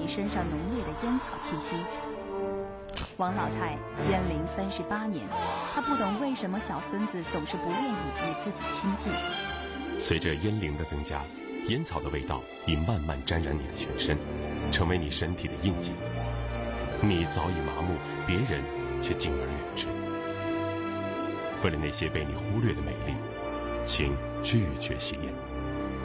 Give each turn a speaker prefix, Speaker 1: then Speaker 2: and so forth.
Speaker 1: 身上浓烈的烟草气息。王老太烟龄38年，她不懂为什么小孙子总是不愿意与自己亲近。
Speaker 2: 随着烟龄的增加，烟草的味道已慢慢沾染你的全身，成为你身体的印记。你早已麻木，别人却敬而远之。为了那些被你忽略的美丽，请拒绝吸烟。